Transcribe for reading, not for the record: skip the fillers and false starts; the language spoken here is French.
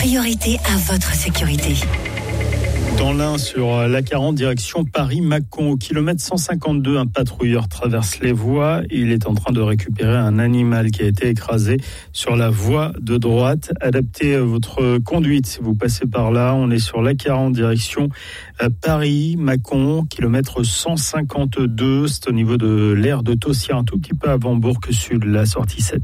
priorité à votre sécurité. Dans l'Ain, sur l'A40, direction Paris-Mâcon, au kilomètre 152, un patrouilleur traverse les voies. Il est en train de récupérer un animal qui a été écrasé sur la voie de droite. Adaptez votre conduite si vous passez par là. On est sur l'A40, direction Paris-Mâcon, kilomètre 152. C'est au niveau de l'aire de Tossiat, un tout petit peu avant Bourg-Sud, la sortie 7.